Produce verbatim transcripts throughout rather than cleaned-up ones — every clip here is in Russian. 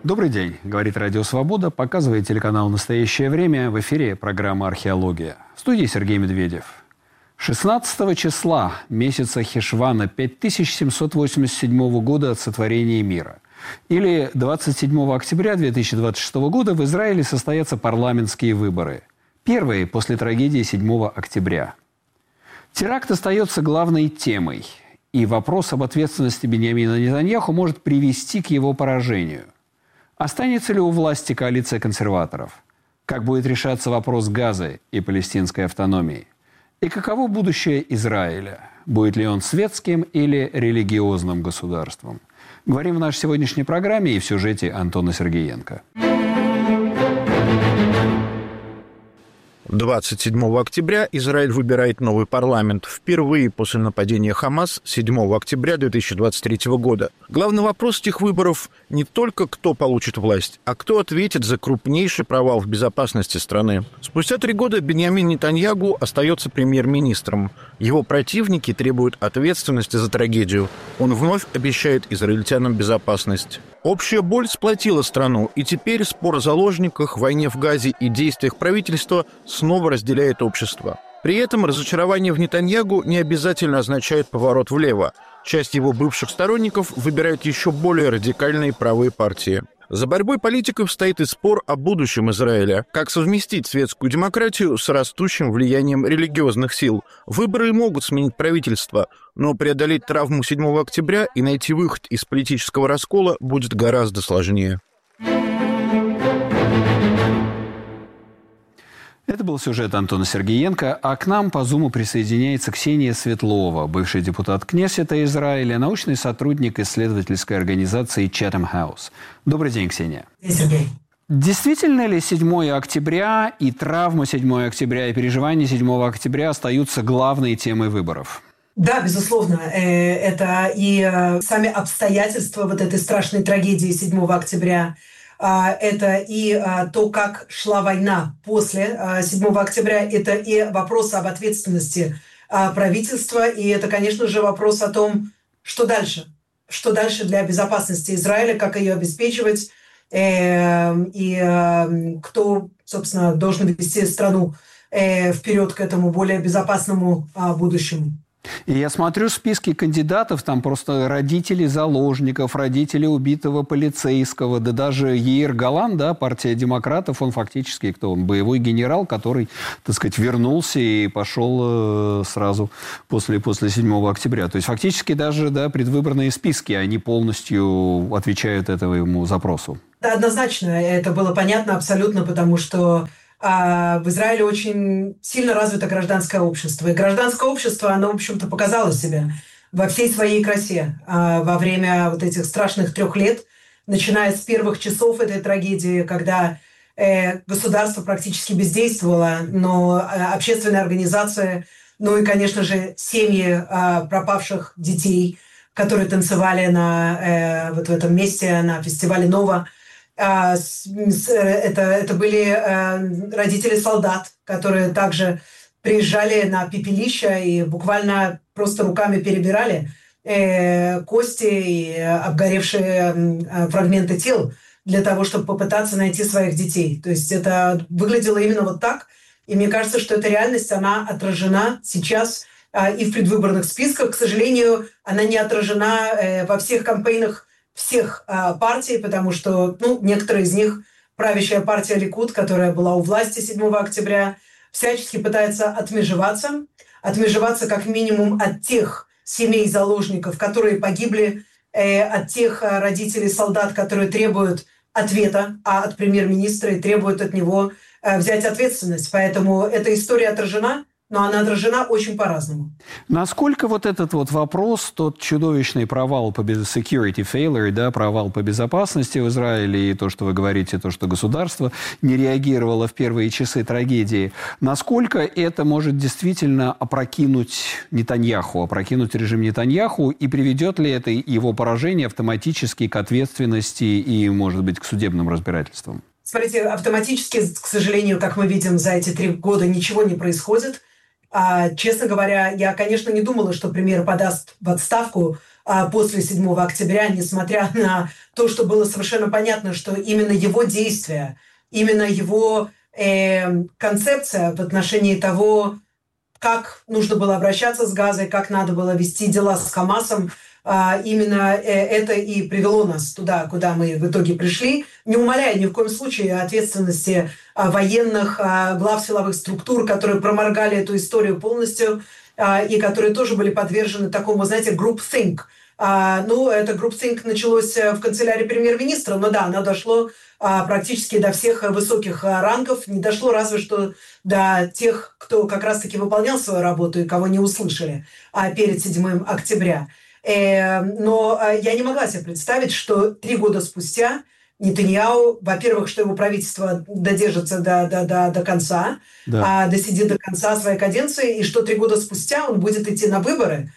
Добрый день, говорит Радио Свобода, показывает телеканал «Настоящее время». В эфире программа «Археология». В студии Сергей Медведев. шестнадцатого числа месяца Хешвана пять тысяч семьсот восемьдесят седьмого года от сотворения мира. Или двадцать седьмого октября две тысячи двадцать шестого года в Израиле состоятся парламентские выборы. Первые после трагедии седьмого октября. Теракт остается главной темой. И вопрос об ответственности Биньямина Нетаньяху может привести к его поражению. Останется ли у власти коалиция консерваторов? Как будет решаться вопрос Газы и палестинской автономии? И каково будущее Израиля? Будет ли он светским или религиозным государством? Говорим в нашей сегодняшней программе и в сюжете Антона Сергеенко. двадцать седьмого октября Израиль выбирает новый парламент. Впервые после нападения Хамас седьмого октября две тысячи двадцать третьего года. Главный вопрос этих выборов не только кто получит власть, а кто ответит за крупнейший провал в безопасности страны. Спустя три года Биньямин Нетаньяху остается премьер-министром. Его противники требуют ответственности за трагедию. Он вновь обещает израильтянам безопасность. Общая боль сплотила страну, и теперь спор о заложниках, войне в Газе и действиях правительства снова разделяет общество. При этом разочарование в Нетаньяху не обязательно означает поворот влево. Часть его бывших сторонников выбирают еще более радикальные правые партии. За борьбой политиков стоит и спор о будущем Израиля. Как совместить светскую демократию с растущим влиянием религиозных сил? Выборы могут сменить правительство, но преодолеть травму седьмого октября и найти выход из политического раскола будет гораздо сложнее. Это был сюжет Антона Сергеенко, а к нам по Зуму присоединяется Ксения Светлова, бывший депутат Кнессета Израиля, научный сотрудник исследовательской организации Chatham House. Добрый день, Ксения. Сергей. Действительно ли седьмого октября и травма седьмого октября и переживания седьмого октября остаются главной темой выборов? Да, безусловно. Это и сами обстоятельства вот этой страшной трагедии седьмого октября. Это и то, как шла война после седьмого октября. Это и вопрос об ответственности правительства. И это, конечно же, вопрос о том, что дальше. Что дальше для безопасности Израиля, как ее обеспечивать. И кто, собственно, должен вести страну вперед к этому более безопасному будущему. И я смотрю списки кандидатов, там просто родители заложников, родители убитого полицейского, да даже Яир Галан, да, партия демократов, он фактически кто? Он боевой генерал, который, так сказать, вернулся и пошел сразу после, после седьмого октября. То есть фактически даже, да, предвыборные списки, они полностью отвечают этому запросу. Да, однозначно, это было понятно абсолютно, потому что в Израиле очень сильно развито гражданское общество. И гражданское общество, оно, в общем-то, показало себя во всей своей красе во время вот этих страшных трех лет, начиная с первых часов этой трагедии, когда государство практически бездействовало, но общественные организации, ну и, конечно же, семьи пропавших детей, которые танцевали на, вот в этом месте, на фестивале «Нова», Это, это были родители солдат, которые также приезжали на пепелища и буквально просто руками перебирали кости и обгоревшие фрагменты тел для того, чтобы попытаться найти своих детей. То есть это выглядело именно вот так. И мне кажется, что эта реальность, она отражена сейчас и в предвыборных списках. К сожалению, она не отражена во всех кампейнах всех а, партий, потому что ну, некоторые из них, правящая партия Ликуд, которая была у власти седьмого октября, всячески пытается отмежеваться, отмежеваться как минимум от тех семей заложников, которые погибли, э, от тех э, родителей солдат, которые требуют ответа а от премьер-министра и требуют от него э, взять ответственность. Поэтому эта история отражена, но она отражена очень по-разному. Насколько вот этот вот вопрос, тот чудовищный провал по без... security failure, да, провал по безопасности в Израиле, и то, что вы говорите, то, что государство не реагировало в первые часы трагедии, насколько это может действительно опрокинуть Нетаньяху, опрокинуть режим Нетаньяху, и приведет ли это его поражение автоматически к ответственности и, может быть, к судебным разбирательствам? Смотрите, автоматически, к сожалению, как мы видим, за эти три года ничего не происходит. А, честно говоря, я, конечно, не думала, что премьер подаст в отставку после седьмого октября, несмотря на то, что было совершенно понятно, что именно его действия, именно его э, концепция в отношении того, как нужно было обращаться с Газой, как надо было вести дела с Хамасом, именно это и привело нас туда, куда мы в итоге пришли, не умаляя ни в коем случае ответственности военных, глав силовых структур, которые проморгали эту историю полностью и которые тоже были подвержены такому, знаете, groupthink. Ну, это groupthink началось в канцелярии премьер-министра, но да, оно дошло практически до всех высоких рангов, не дошло разве что до тех, кто как раз-таки выполнял свою работу и кого не услышали перед седьмым октября. Но я не могла себе представить, что три года спустя Нетаньяху, во-первых, что его правительство додержится до, до, до, до конца, да. досидит до конца своей каденции, и что три года спустя он будет идти на выборы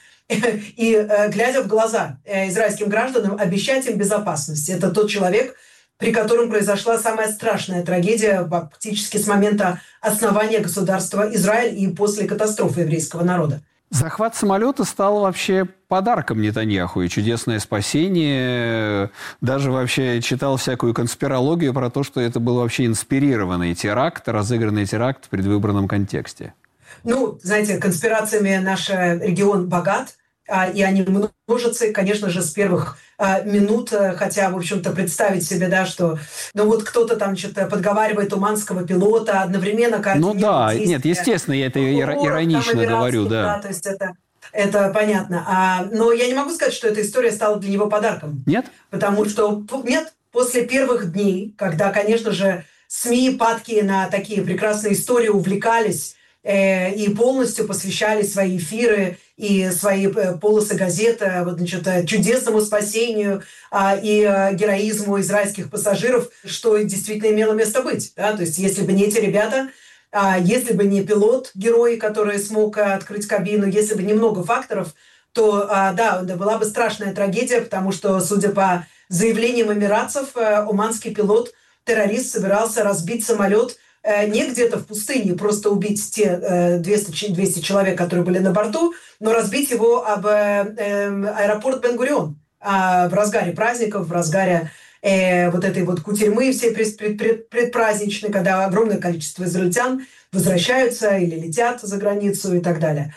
и, глядя в глаза израильским гражданам, обещать им безопасность. Это тот человек, при котором произошла самая страшная трагедия фактически с момента основания государства Израиль и после катастрофы еврейского народа. Захват самолета стал вообще подарком Нетаньяху, и чудесное спасение. Даже вообще читал всякую конспирологию про то, что это был вообще инспирированный теракт, разыгранный теракт в предвыборном контексте. Ну, знаете, конспирациями наш регион богат, и они множатся, конечно же, с первых минут, хотя, в общем-то, представить себе, да, что ну вот кто-то там что-то подговаривает уманского пилота, одновременно координирует. Ну да, действия. Нет, естественно, я это иронично говорю, да. да. То есть это, это понятно. А, но я не могу сказать, что эта история стала для него подарком. Нет? Потому что, нет, после первых дней, когда, конечно же, СМИ, падкие на такие прекрасные истории, увлекались э, и полностью посвящали свои эфиры и свои полосы газет вот, значит, чудесному спасению а, и а, героизму израильских пассажиров, что действительно имело место быть. Да? То есть если бы не эти ребята, а, если бы не пилот-герой, который смог а, открыть кабину, если бы немного факторов, то а, да, была бы страшная трагедия, потому что, судя по заявлениям эмиратцев, а, оманский пилот-террорист собирался разбить самолет не где-то в пустыне, просто убить те двести, двести человек, которые были на борту, но разбить его об аэропорт Бен-Гурион в разгаре праздников, в разгаре вот этой вот кутерьмы всей предпраздничной, когда огромное количество израильтян возвращаются или летят за границу и так далее.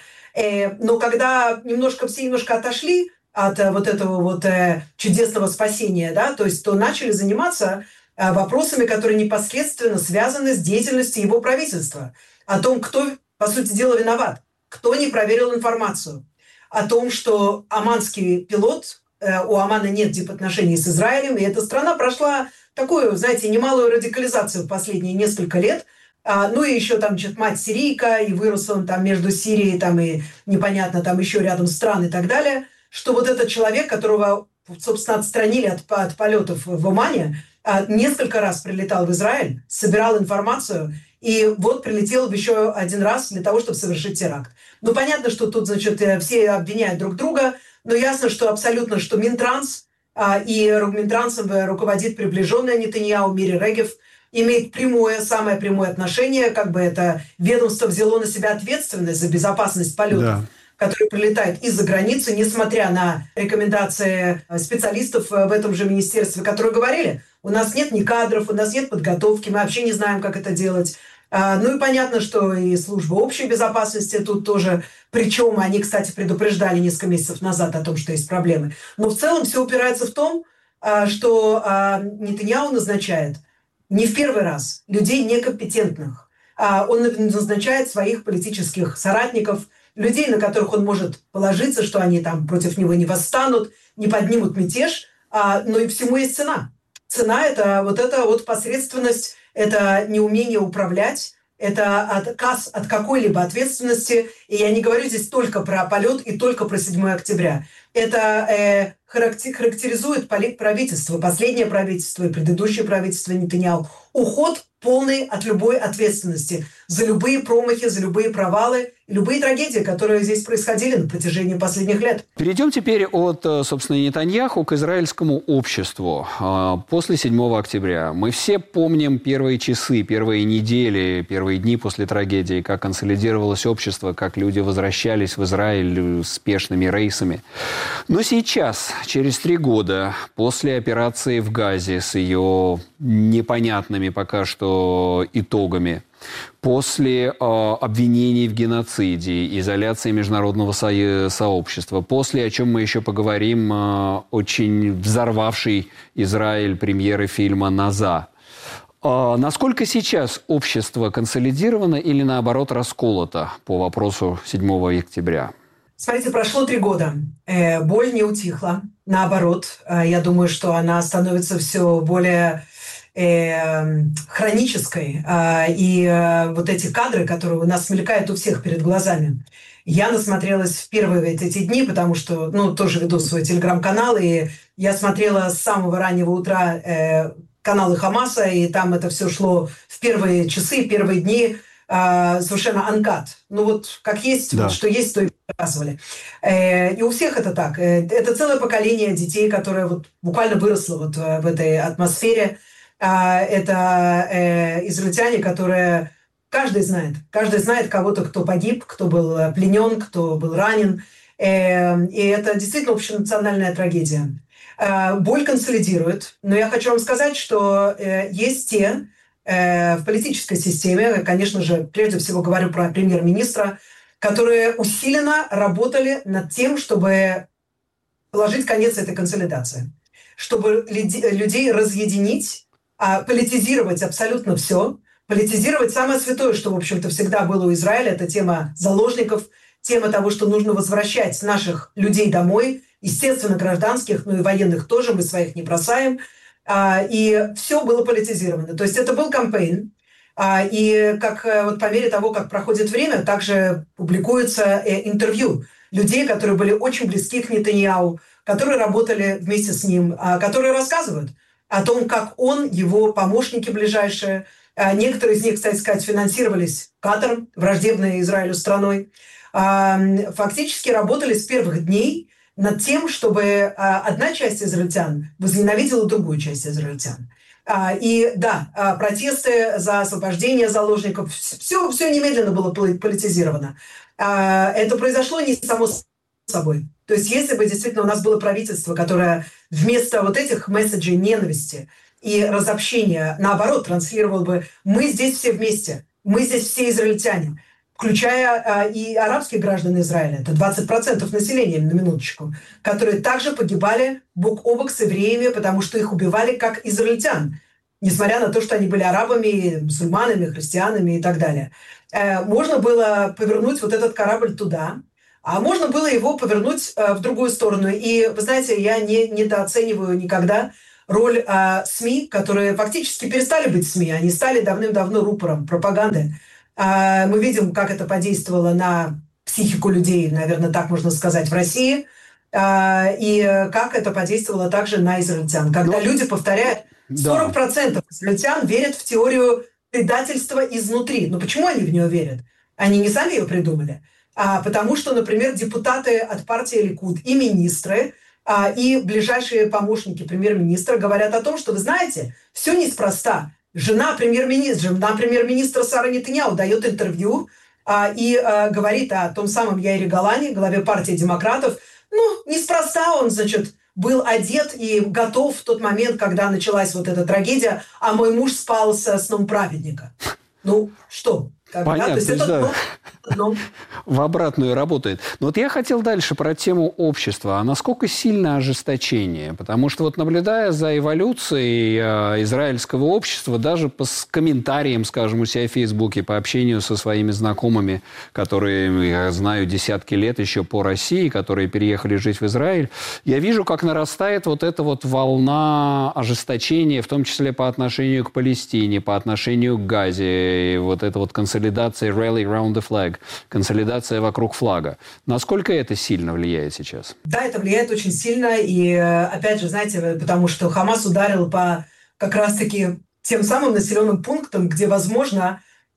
Но когда немножко все немножко отошли от вот этого вот чудесного спасения, да, то есть то начали заниматься вопросами, которые непосредственно связаны с деятельностью его правительства. О том, кто, по сути дела, виноват, кто не проверил информацию. О том, что оманский пилот, у Омана нет дипотношений с Израилем, и эта страна прошла такую, знаете, немалую радикализацию в последние несколько лет. Ну и еще там что-то мать сирийка, и вырос он там между Сирией там, и непонятно, там еще рядом стран и так далее. Что вот этот человек, которого, собственно, отстранили от, от полетов в Омане, несколько раз прилетал в Израиль, собирал информацию, и вот прилетел еще один раз для того, чтобы совершить теракт. Ну, понятно, что тут, значит, все обвиняют друг друга, но ясно, что абсолютно, что Минтранс, и Минтрансом руководит приближенная Нетаньяху Мири Регев, имеет прямое, самое прямое отношение, как бы это ведомство взяло на себя ответственность за безопасность полетов. Да. Которые прилетают из-за границы, несмотря на рекомендации специалистов в этом же министерстве, которые говорили, у нас нет ни кадров, у нас нет подготовки, мы вообще не знаем, как это делать. Ну и понятно, что и служба общей безопасности тут тоже, причем они, кстати, предупреждали несколько месяцев назад о том, что есть проблемы. Но в целом все упирается в том, что Нетаньяху назначает не в первый раз людей некомпетентных. Он назначает своих политических соратников, людей, на которых он может положиться, что они там против него не восстанут, не поднимут мятеж, а, но и всему есть цена. Цена – это вот эта вот посредственность, это неумение управлять, это отказ от какой-либо ответственности. И я не говорю здесь только про полет и только про седьмое октября. Это э, характеризует правительство, последнее правительство и предыдущее правительство Нетаньяху. Уход полный от любой ответственности за любые промахи, за любые провалы любые трагедии, которые здесь происходили на протяжении последних лет. Перейдем теперь от, собственно, Нетаньяху к израильскому обществу. После седьмого октября мы все помним первые часы, первые недели, первые дни после трагедии, как консолидировалось общество, как люди возвращались в Израиль спешными рейсами. Но сейчас, через три года, после операции в Газе с ее непонятными пока что итогами, после э, обвинений в геноциде, изоляции международного со- сообщества, после, о чем мы еще поговорим, э, очень взорвавший Израиль премьеры фильма «Наза». Э, насколько сейчас общество консолидировано или, наоборот, расколото по вопросу седьмого октября? Смотрите, прошло три года. Э, боль не утихла. Наоборот, э, я думаю, что она становится все более э, хронической. Э, и э, вот эти кадры, которые у нас мелькают у всех перед глазами. Я насмотрелась в первые эти дни, потому что, ну, тоже веду свой телеграм-канал, и я смотрела с самого раннего утра э, каналы Хамаса, и там это все шло в первые часы, первые дни, э, совершенно анкат. Ну вот как есть, да. вот, что есть, то и показывали. Э, и у всех это так. Э, это целое поколение детей, которое вот буквально выросло вот э, в этой атмосфере. Э, это э, израильтяне, которые... Каждый знает. Каждый знает кого-то, кто погиб, кто был пленен, кто был ранен. И это действительно общенациональная трагедия. Боль консолидирует. Но я хочу вам сказать, что есть те в политической системе, конечно же, прежде всего говорю про премьер-министра, которые усиленно работали над тем, чтобы положить конец этой консолидации. Чтобы людей разъединить, политизировать абсолютно все. Политизировать самое святое, что, в общем-то, всегда было у Израиля, это тема заложников, тема того, что нужно возвращать наших людей домой, естественно, гражданских, но и военных тоже, мы своих не бросаем. И все было политизировано. То есть это был кампейн. И как, вот по мере того, как проходит время, также публикуются интервью людей, которые были очень близки к Нетаньяху, которые работали вместе с ним, которые рассказывают о том, как он, его помощники ближайшие, некоторые из них, кстати сказать, финансировались Катаром, враждебной Израилю страной, фактически работали с первых дней над тем, чтобы одна часть израильтян возненавидела другую часть израильтян. И да, протесты за освобождение заложников, все, все немедленно было политизировано. Это произошло не само собой. То есть если бы действительно у нас было правительство, которое вместо вот этих месседжей ненависти и разобщения, наоборот, транслировало бы «мы здесь все вместе, мы здесь все израильтяне», включая а, и арабских граждан Израиля, это двадцать процентов населения, на минуточку, которые также погибали бок о бок с евреями, потому что их убивали как израильтян, несмотря на то, что они были арабами, мусульманами, христианами и так далее. Э, можно было повернуть вот этот корабль туда, а можно было его повернуть э, в другую сторону. И, вы знаете, я не недооцениваю никогда роль э, СМИ, которые фактически перестали быть СМИ, они стали давным-давно рупором пропаганды. Э, мы видим, как это подействовало на психику людей, наверное, так можно сказать, в России, э, и как это подействовало также на израильтян. Когда Но... люди повторяют, сорок процентов да. израильтян верят в теорию предательства изнутри. Но почему они в нее верят? Они не сами ее придумали, а потому что, например, депутаты от партии Ликуд и министры, и ближайшие помощники премьер-министра говорят о том, что, вы знаете, все неспроста. Жена премьер-министра, жена премьер-министра Сара Нетаньяху дает интервью а, и а, говорит о том самом Яире Голлани, главе партии демократов. Ну, неспроста он, значит, был одет и готов в тот момент, когда началась вот эта трагедия, а мой муж спал со сном праведника. Ну, что? Понятно, то есть это да. но... в обратную работает. Но вот я хотел дальше про тему общества. А насколько сильно ожесточение? Потому что вот наблюдая за эволюцией э, израильского общества, даже по с комментариям, скажем, у себя в Фейсбуке, по общению со своими знакомыми, которые, я знаю, десятки лет еще по России, которые переехали жить в Израиль, я вижу, как нарастает вот эта вот волна ожесточения, в том числе по отношению к Палестине, по отношению к Газе, и вот эта вот консолидация rally around the flag, консолидация вокруг флага. Насколько это сильно влияет сейчас? Да, это влияет очень сильно. И, опять же, знаете, потому что Хамас ударил по как раз-таки тем самым населенным пунктам, где, возможно,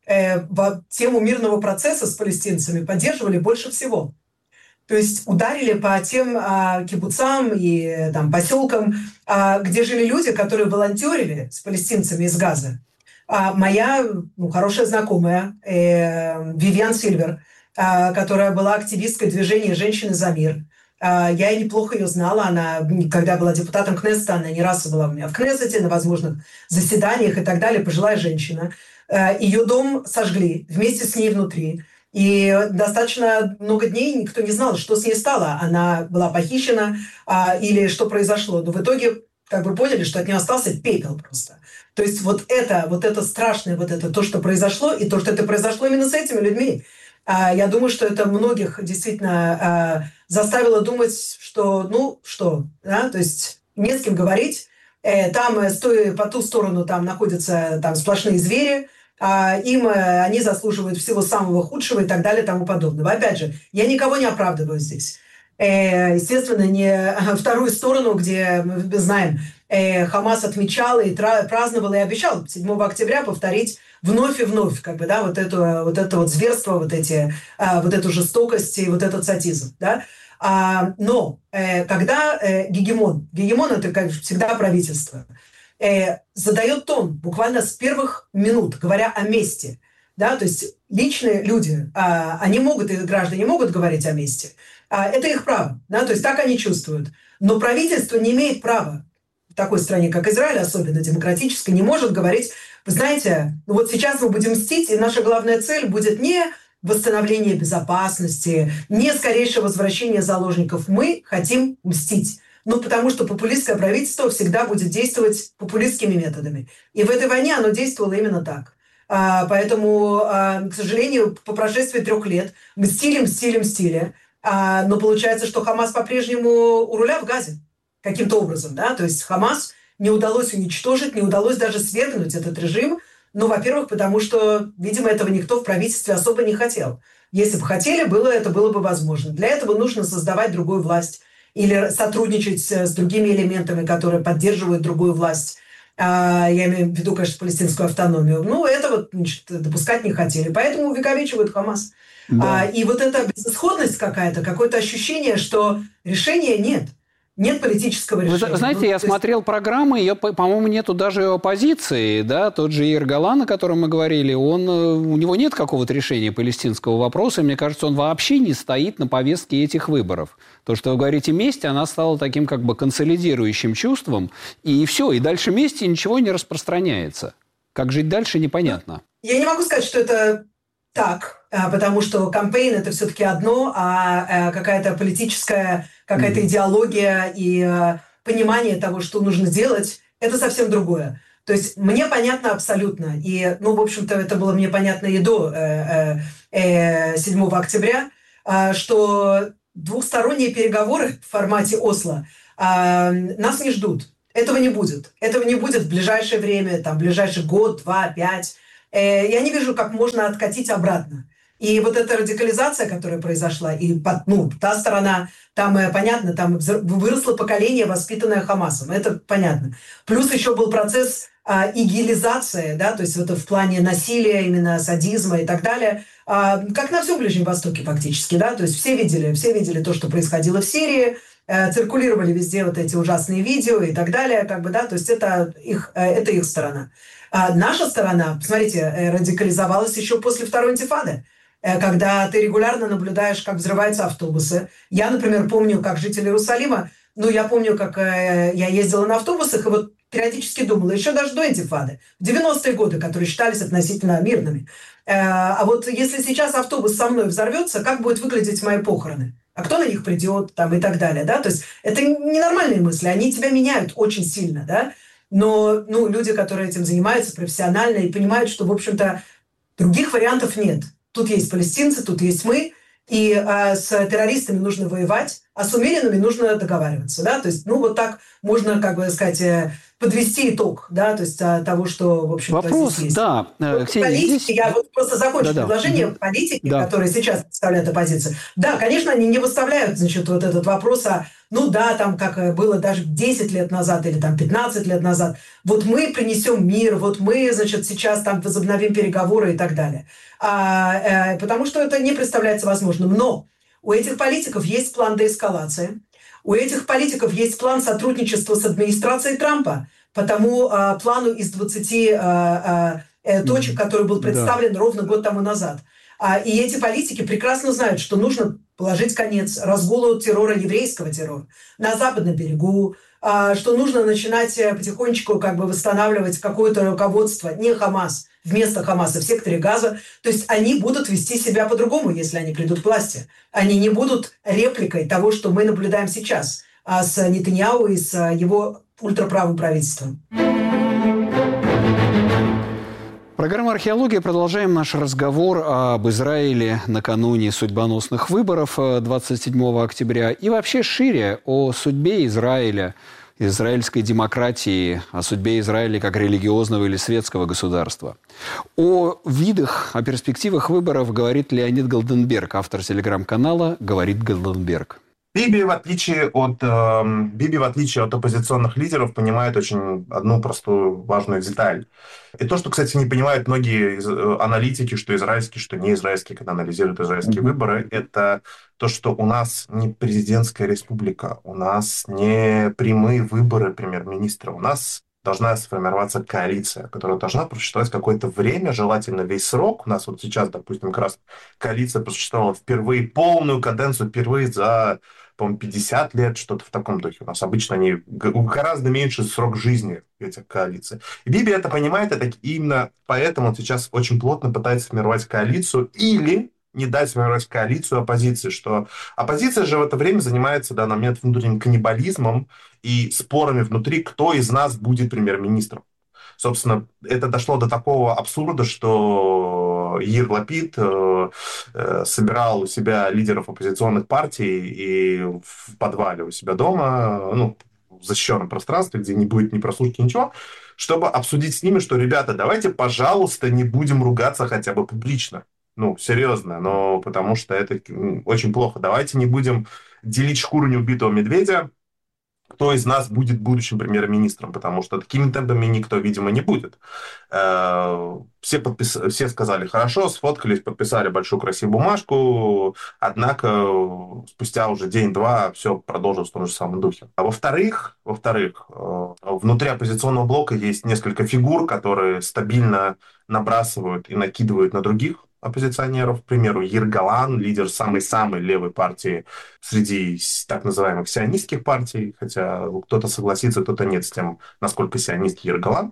э, тему мирного процесса с палестинцами поддерживали больше всего. То есть ударили по тем а, кибуцам и там, поселкам, а, где жили люди, которые волонтерили с палестинцами из Газы. А моя ну, хорошая знакомая э, Вивиан Сильвер, а, которая была активисткой движения «Женщины за мир». А, я и неплохо ее знала. Она, когда была депутатом Кнессета, она не раз была у меня в Кнессете, на возможных заседаниях и так далее, пожилая женщина. А, ее дом сожгли вместе с ней внутри. И достаточно много дней никто не знал, что с ней стало. Она была похищена а, или что произошло. Но в итоге как бы поняли, что от нее остался пепел просто. То есть вот это, вот это страшное, вот это то, что произошло, и то, что это произошло именно с этими людьми. А, я думаю, что это многих действительно а, заставило думать, что ну что, да, то есть не с кем говорить. Э, там, стоя по ту сторону, там находятся там сплошные звери, а им они заслуживают всего самого худшего и так далее и тому подобного. Опять же, я никого не оправдываю здесь. Естественно, не вторую сторону, где мы знаем, Хамас отмечал и праздновал и обещал седьмого октября повторить вновь и вновь, как бы, да, вот, эту, вот это вот зверство, вот, эти, вот эту жестокость и вот этот садизм. Да? Но когда гегемон, гегемон это, как всегда, правительство, задает тон буквально с первых минут, говоря о мести. Да? То есть личные люди, они могут, и граждане могут говорить о мести. Это их право. Да? То есть так они чувствуют. Но правительство не имеет права в такой стране, как Израиль, особенно демократической, не может говорить, вы знаете, ну вот сейчас мы будем мстить, и наша главная цель будет не восстановление безопасности, не скорейшее возвращение заложников. Мы хотим мстить. Ну, потому что популистское правительство всегда будет действовать популистскими методами. И в этой войне оно действовало именно так. А, поэтому, а, к сожалению, по прошествии трех лет мстили, мстили, мстили. А, но получается, что Хамас по-прежнему у руля в Газе каким-то образом. Да? То есть Хамас не удалось уничтожить, не удалось даже свергнуть этот режим. Ну, во-первых, потому что, видимо, этого никто в правительстве особо не хотел. Если бы хотели, было, это было бы возможно. Для этого нужно создавать другую власть или сотрудничать с другими элементами, которые поддерживают другую власть. Я имею в виду, конечно, палестинскую автономию. Ну, этого, значит, допускать не хотели. Поэтому увековечивают Хамас. Да. И вот эта безысходность какая-то, какое-то ощущение, что решения нет. Нет политического решения. Вы знаете, ну, я есть... смотрел программы, ее, по-моему, нету даже оппозиции, да, тот же Яир Голан, о котором мы говорили, он, у него нет какого-то решения палестинского вопроса, и мне кажется, он вообще не стоит на повестке этих выборов. То, что вы говорите, месть, она стала таким как бы консолидирующим чувством, и все, и дальше месть, и ничего не распространяется. Как жить дальше, непонятно. Я не могу сказать, что это так, потому что кампейн – это все-таки одно, а какая-то политическая, какая-то mm-hmm. идеология и понимание того, что нужно делать – это совсем другое. То есть мне понятно абсолютно, и, ну, в общем-то, это было мне понятно и до э, э, седьмого октября, э, что двухсторонние переговоры в формате Осло э, нас не ждут. Этого не будет. Этого не будет в ближайшее время, там, в ближайший год, два, пять. Я не вижу, как можно откатить обратно. И вот эта радикализация, которая произошла, и ну, та сторона, там, понятно, там выросло поколение, воспитанное Хамасом, это понятно. Плюс еще был процесс а, игилизации, да, то есть это в плане насилия, именно садизма и так далее, а, как на всем Ближнем Востоке фактически, да, то есть все видели, все видели то, что происходило в Сирии, э, циркулировали везде вот эти ужасные видео и так далее, как бы, да, то есть это их, э, это их сторона. А наша сторона, посмотрите, радикализовалась еще после второй интифады, когда ты регулярно наблюдаешь, как взрываются автобусы. Я, например, помню, как житель Иерусалима, ну, я помню, как я ездила на автобусах, и вот периодически думала, еще даже до интифады, в девяностые годы, которые считались относительно мирными. А вот если сейчас автобус со мной взорвется, как будут выглядеть мои похороны? А кто на них придет, там, и так далее, да? То есть это ненормальные мысли, они тебя меняют очень сильно, да? Но ну, люди, которые этим занимаются профессионально и понимают, что, в общем-то, других вариантов нет. Тут есть палестинцы, тут есть мы, и а, с террористами нужно воевать, а с умеренными нужно договариваться. Да? То есть, ну, вот так можно, как бы сказать, подвести итог, да, то есть того, что, в общем-то, Вопрос, здесь есть. да, Вот Ксения, политики, здесь... я вот просто закончу Да-да. предложение, Мгм. политики, Да. которые сейчас представляют оппозицию, да, конечно, они не выставляют, значит, вот этот вопрос, а, ну да, там, как было даже десять лет назад или там пятнадцать лет назад, вот мы принесем мир, вот мы, значит, сейчас там возобновим переговоры и так далее. А, э, потому что это не представляется возможным. Но у этих политиков есть план деэскалации, у этих политиков есть план сотрудничества с администрацией Трампа по тому э, плану из двадцати э, э, точек, который был представлен да. ровно год тому назад. А, и эти политики прекрасно знают, что нужно положить конец разгулу террора, еврейского террора на Западном берегу, а, что нужно начинать потихонечку как бы восстанавливать какое-то руководство, не Хамас, вместо Хамаса в секторе Газа. То есть они будут вести себя по-другому, если они придут к власти. Они не будут репликой того, что мы наблюдаем сейчас а, с Нетаньяху и с его ультраправым правительством. Программа «Археология». Продолжаем наш разговор об Израиле накануне судьбоносных выборов двадцать седьмого октября и вообще шире о судьбе Израиля, израильской демократии, о судьбе Израиля как религиозного или светского государства. О видах, о перспективах выборов говорит Леонид Голденберг, автор телеграм-канала «Говорит Голденберг». Биби, в отличие от э, Биби, в отличие от оппозиционных лидеров, понимает очень одну простую важную деталь. И то, что, кстати, не понимают многие аналитики, что израильские, что не израильские, когда анализируют израильские mm-hmm. выборы, это то, что у нас не президентская республика, у нас не прямые выборы премьер-министра, у нас должна сформироваться коалиция, которая должна просуществовать какое-то время, желательно весь срок. У нас вот сейчас, допустим, как раз коалиция просуществовала впервые, полную каденцию, впервые за, по-моему, пятьдесят лет, что-то в таком духе. У нас обычно они гораздо меньше срок жизни этих коалиций. И Биби это понимает, это именно поэтому он сейчас очень плотно пытается сформировать коалицию или не дать сформировать коалицию оппозиции, что оппозиция же в это время занимается, да, на момент внутренним каннибализмом и спорами внутри, кто из нас будет премьер-министром. Собственно, это дошло до такого абсурда, что Яир Лапид э, э, собирал у себя лидеров оппозиционных партий и в подвале у себя дома, ну, в защищенном пространстве, где не будет ни прослушки, ничего, чтобы обсудить с ними, что, ребята, давайте, пожалуйста, не будем ругаться хотя бы публично. Ну, серьезно, но потому что это очень плохо. Давайте не будем делить шкуру неубитого медведя, кто из нас будет будущим премьер-министром, потому что такими темпами никто, видимо, не будет. Все, подпис... Все сказали хорошо, сфоткались, подписали большую красивую бумажку, однако спустя уже день-два все продолжилось в том же самом духе. А во-вторых, во-вторых, внутри оппозиционного блока есть несколько фигур, которые стабильно набрасывают и накидывают на других оппозиционеров. К примеру, Яир Голан, лидер самой-самой левой партии среди так называемых сионистских партий, хотя кто-то согласится, кто-то нет с тем, насколько сионист Яир Голан.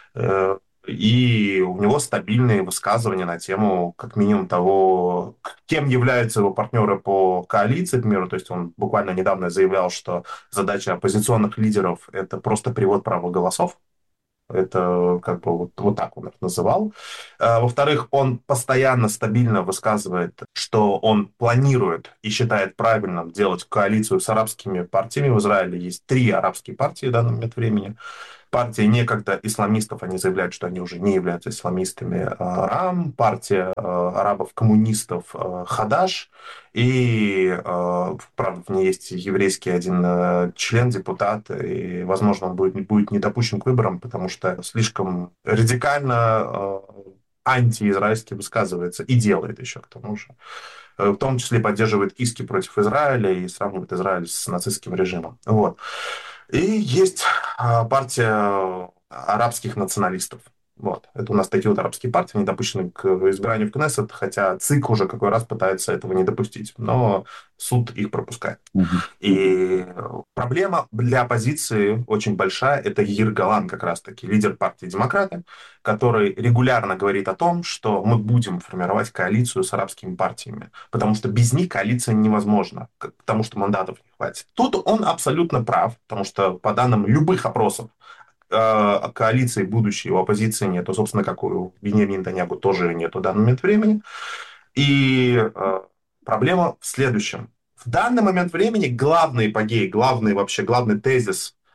И у него стабильные высказывания на тему, как минимум, того, кем являются его партнеры по коалиции, к примеру. То есть он буквально недавно заявлял, что задача оппозиционных лидеров – это просто перевод права голосов. Это как бы вот, вот так он их называл. Во-вторых, он постоянно, стабильно высказывает, что он планирует и считает правильным делать коалицию с арабскими партиями. В Израиле есть три арабские партии в данный момент времени. Партия некогда исламистов, они заявляют, что они уже не являются исламистами, Рам, партия арабов-коммунистов Хадаш, и, правда, в ней есть еврейский один член, депутат, и, возможно, он будет, будет не допущен к выборам, потому что слишком радикально антиизраильски высказывается и делает еще к тому же. В том числе поддерживает иски против Израиля и сравнивает Израиль с нацистским режимом. Вот. И есть партия арабских националистов. Вот. Это у нас такие вот арабские партии, не допущены к избранию в Кнессет, хотя ЦИК уже какой раз пытается этого не допустить, но суд их пропускает. Угу. И проблема для оппозиции очень большая. Это Яир Голан, как раз-таки лидер партии «Демократы», который регулярно говорит о том, что мы будем формировать коалицию с арабскими партиями, потому что без них коалиция невозможна, потому что мандатов не хватит. Тут он абсолютно прав, потому что по данным любых опросов, коалиции будущей у оппозиции нету, собственно, как у Биньямина Нетаньяху тоже нету в данный момент времени. И э, проблема в следующем. В данный момент времени главный эпогей, главный вообще, главный тезис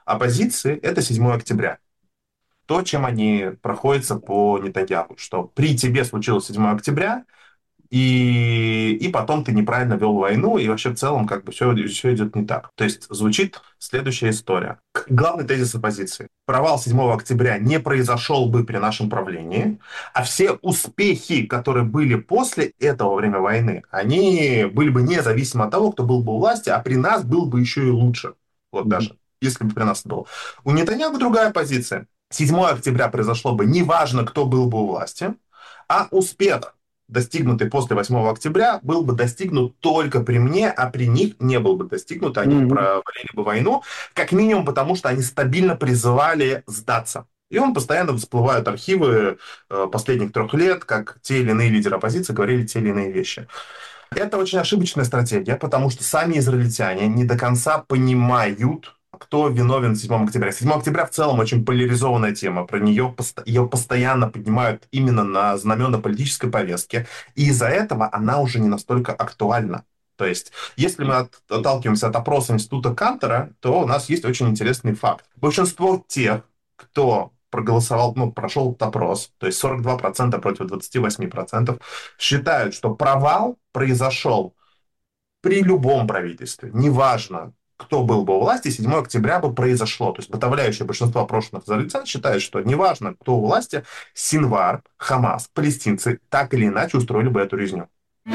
оппозиции – это седьмое октября. То, чем они проходятся по Нетаньяху, что при тебе случилось седьмое октября, и, и потом ты неправильно вел войну, и вообще в целом как бы все, все идет не так. То есть звучит следующая история. Главный тезис оппозиции. Провал седьмого октября не произошел бы при нашем правлении, а все успехи, которые были после этого во время войны, они были бы независимо от того, кто был бы у власти, а при нас был бы еще и лучше. Вот даже, если бы при нас было. У Нетаньяху другая позиция. седьмое октября произошло бы неважно, кто был бы у власти, а успех, достигнутый после восьмого октября, был бы достигнут только при мне, а при них не был бы достигнут, они mm-hmm. провалили бы войну, как минимум потому, что они стабильно призывали сдаться. И он постоянно всплывают архивы э, последних трех лет, как те или иные лидеры оппозиции говорили те или иные вещи. Это очень ошибочная стратегия, потому что сами израильтяне не до конца понимают, кто виновен в седьмом октября. седьмое октября в целом очень поляризованная тема. Про нее ее постоянно поднимают именно на знамена политической повестки. И из-за этого она уже не настолько актуальна. То есть, если мы от, отталкиваемся от опроса Института Кантера, то у нас есть очень интересный факт. Большинство тех, кто проголосовал, ну, прошел этот опрос, то есть сорок два процента против двадцать восемь процентов, считают, что провал произошел при любом правительстве. Неважно, кто был бы у власти, седьмое октября бы произошло. То есть подавляющее большинство опрошенных израильтян считает, что неважно, кто у власти, Синвар, Хамас, палестинцы так или иначе устроили бы эту резню.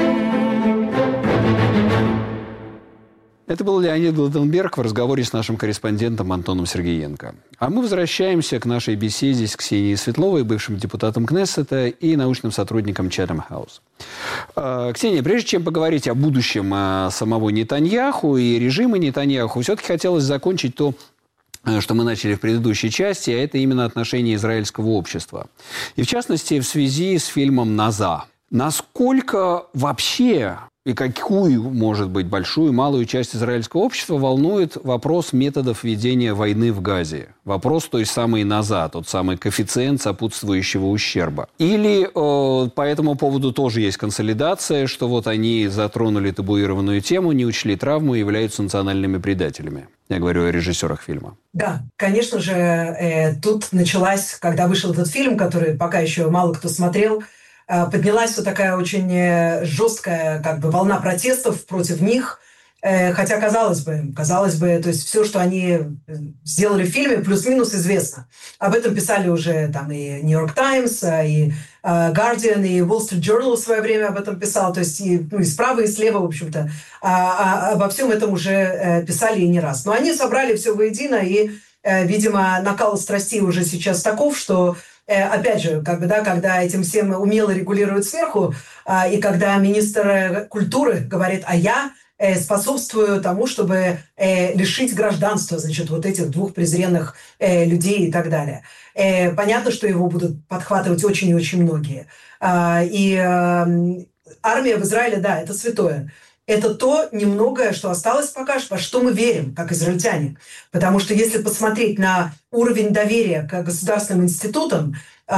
Это был Леонид Гладенберг в разговоре с нашим корреспондентом Антоном Сергеенко. А мы возвращаемся к нашей беседе с Ксенией Светловой, бывшим депутатом Кнессета и научным сотрудником Chatham House. Ксения, прежде чем поговорить о будущем самого Нетаньяху и режима Нетаньяху, все-таки хотелось закончить то, что мы начали в предыдущей части, а это именно отношение израильского общества. И в частности, в связи с фильмом «Наза». Насколько вообще и какую, может быть, большую, малую часть израильского общества волнует вопрос методов ведения войны в Газе? Вопрос той самой «Наза», тот самый коэффициент сопутствующего ущерба. Или э, по этому поводу тоже есть консолидация, что вот они затронули табуированную тему, не учли травму и являются национальными предателями? Я говорю о режиссерах фильма. Да, конечно же, э, тут началась, когда вышел этот фильм, который пока еще мало кто смотрел, поднялась вот такая очень жесткая как бы волна протестов против них, хотя казалось бы, казалось бы, то есть все, что они сделали в фильме, плюс-минус известно. Об этом писали уже там и New York Times, и Guardian, и Wall Street Journal в свое время об этом писал, то есть и, ну, и справа, и слева, в общем-то, а, а, обо всем этом уже писали и не раз. Но они собрали все воедино, и, видимо, накал страстей уже сейчас таков, что опять же, как бы, да, когда этим всем умело регулируют сверху, а, и когда министр культуры говорит, а я э, способствую тому, чтобы э, лишить гражданства, значит, вот этих двух презренных э, людей и так далее. Э, понятно, что его будут подхватывать очень и очень многие. А, и э, армия в Израиле, да, это святое. Это то немногое, что осталось пока что, во что мы верим, как израильтяне. Потому что если посмотреть на уровень доверия к государственным институтам,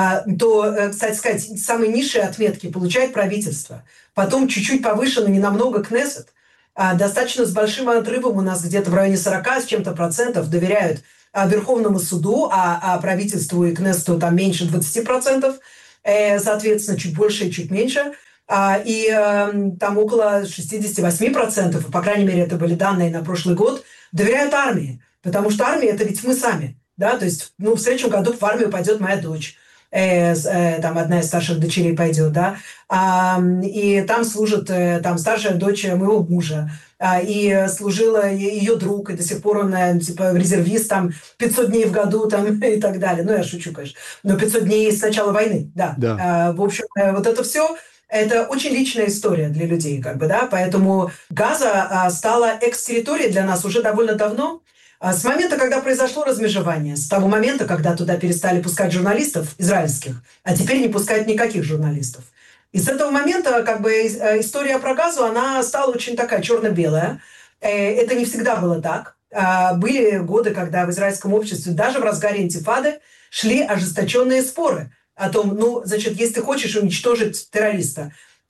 то, кстати сказать, самые низшие отметки получает правительство. Потом чуть-чуть повыше, но не намного Кнессет. Достаточно с большим отрывом, у нас где-то в районе сорок с чем-то процентов доверяют Верховному суду, а правительству и Кнессету там меньше двадцати процентов. Соответственно, чуть больше и чуть меньше. И э, там около шестьдесят восемь процентов, по крайней мере, это были данные на прошлый год, доверяют армии. Потому что армия – это ведь мы сами. Да? То есть ну, в следующем году в армию пойдет моя дочь. Э, э, там одна из старших дочерей пойдет. Да? А, и там служит э, там, старшая дочь моего мужа. А, и служила ее друг, и до сих пор он типа, резервист там, пятьсот дней в году там, и так далее. Ну, я шучу, конечно. Но пятьсот дней с начала войны. Да. Да. А, в общем, вот это все... Это очень личная история для людей, как бы, да, поэтому Газа а, стала экс-территорией для нас уже довольно давно, а, с момента, когда произошло размежевание, с того момента, когда туда перестали пускать журналистов израильских, а теперь не пускают никаких журналистов. И с этого момента, как бы, история про Газу, она стала очень такая черно-белая. Это не всегда было так. Были годы, когда в израильском обществе, даже в разгаре интифады, шли ожесточенные споры о том, ну, значит, если ты хочешь уничтожить террориста,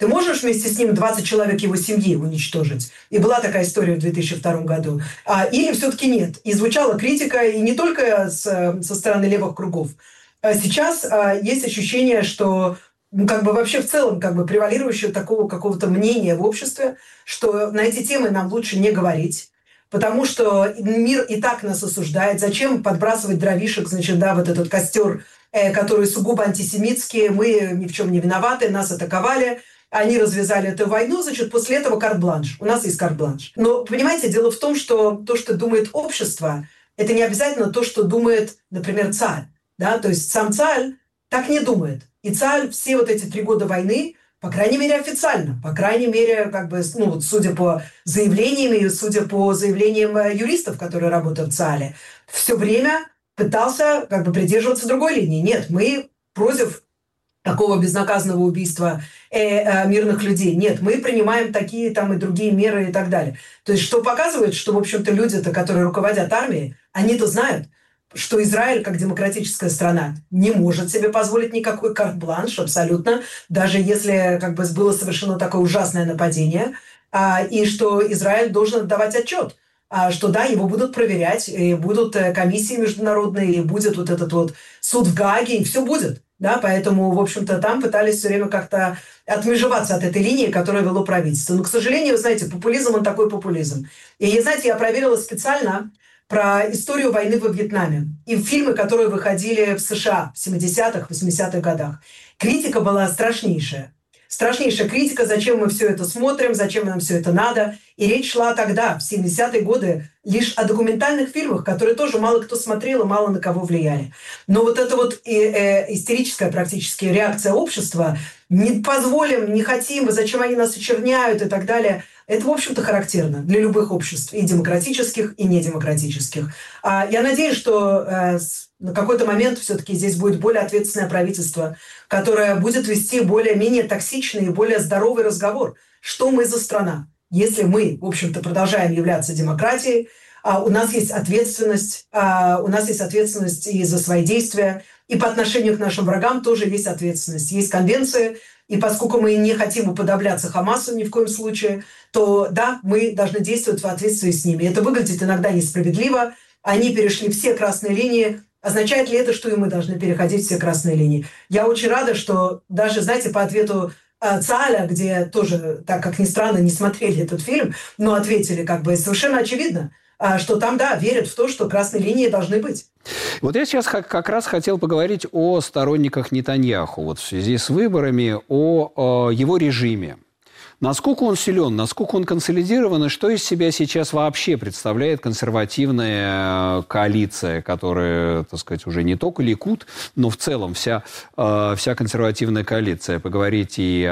Ты можешь вместе с ним двадцать человек его семьи уничтожить? И была такая история в две тысячи втором году. А, или все-таки нет? И звучала критика, и не только с, со стороны левых кругов. А сейчас а, есть ощущение, что ну, как бы вообще в целом как бы превалирующее такого какого-то мнения в обществе, что на эти темы нам лучше не говорить, потому что мир и так нас осуждает. Зачем подбрасывать дровишек, значит, да, вот этот костер, э, который сугубо антисемитский, мы ни в чем не виноваты, нас атаковали, они развязали эту войну, значит, после этого карт-бланш. У нас есть карт-бланш. Но, понимаете, дело в том, что то, что думает общество, это не обязательно то, что думает, например, царь. Да? То есть сам царь так не думает. И царь все вот эти три года войны, по крайней мере, официально, по крайней мере, как бы, ну, вот, судя по заявлениям и судя по заявлениям юристов, которые работают в ЦАЛе, все время пытался как бы придерживаться другой линии. Нет, мы против такого безнаказанного убийства э, э, мирных людей. Нет, мы принимаем такие там и другие меры и так далее. То есть что показывает, что, в общем-то, люди-то, которые руководят армией, они-то знают, что Израиль, как демократическая страна, не может себе позволить никакой карт-бланш абсолютно, даже если как бы было совершено такое ужасное нападение, а, и что Израиль должен отдавать отчет, а, что да, его будут проверять, и будут комиссии международные, и будет вот этот вот суд в Гааге, и все будет. Да, поэтому, в общем-то, там пытались все время как-то отмежеваться от этой линии, которую вело правительство. Но, к сожалению, знаете, популизм, он такой популизм. И, знаете, я проверила специально про историю войны во Вьетнаме и фильмы, которые выходили в США в семидесятых, восьмидесятых годах. Критика была страшнейшая. Страшнейшая критика, зачем мы все это смотрим, зачем нам все это надо. И речь шла тогда, в семидесятые годы, лишь о документальных фильмах, которые тоже мало кто смотрел и мало на кого влияли. Но вот эта вот э, э, истерическая практически реакция общества, не позволим, не хотим, зачем они нас очерняют и так далее, это, в общем-то, характерно для любых обществ, и демократических, и недемократических. А я надеюсь, что э, на какой-то момент все-таки здесь будет более ответственное правительство, которое будет вести более-менее токсичный и более здоровый разговор. Что мы за страна? Если мы, в общем-то, продолжаем являться демократией, а у нас есть ответственность, а у нас есть ответственность и за свои действия, и по отношению к нашим врагам тоже есть ответственность. Есть конвенции, и поскольку мы не хотим уподобляться Хамасу ни в коем случае, то да, мы должны действовать в соответствии с ними. Это выглядит иногда несправедливо. Они перешли все красные линии. Означает ли это, что и мы должны переходить все красные линии? Я очень рада, что даже, знаете, по ответу ЦАЛа, где тоже, так как ни странно, не смотрели этот фильм, но ответили как бы совершенно очевидно, что там, да, верят в то, что красные линии должны быть. Вот я сейчас как, как раз хотел поговорить о сторонниках Нетаньяху, вот в связи с выборами, о, о его режиме. Насколько он силен, насколько он консолидирован, и что из себя сейчас вообще представляет консервативная коалиция, которая, так сказать, уже не только Ликуд, но в целом вся, вся консервативная коалиция. Поговорить и